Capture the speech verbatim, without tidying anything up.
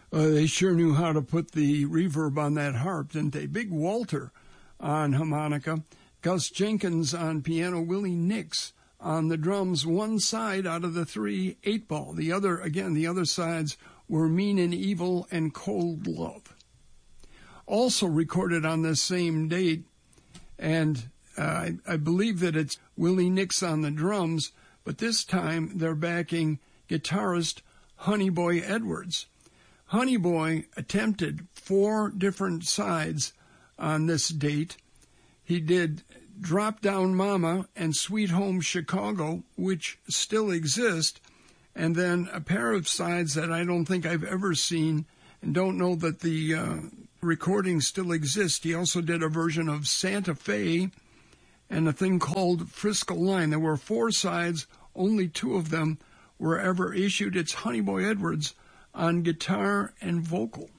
Uh, they sure knew how to put the reverb on that harp, didn't they? Big Walter on harmonica, Gus Jenkins on piano, Willie Nix on the drums, one side out of the three, eight ball. The other, again, the other sides were Mean and Evil and Cold Love. Also recorded on this same date, and uh, I, I believe that it's Willie Nix on the drums, but this time they're backing guitarist Honey Boy Edwards. Honey Boy attempted four different sides on this date. He did Drop Down Mama and Sweet Home Chicago, which still exist, and then a pair of sides that I don't think I've ever seen and don't know that the uh, recording still exists. He also did a version of Santa Fe and a thing called Frisco Line. There were four sides, only two of them were ever issued. It's Honey Boy Edwards on guitar and vocal.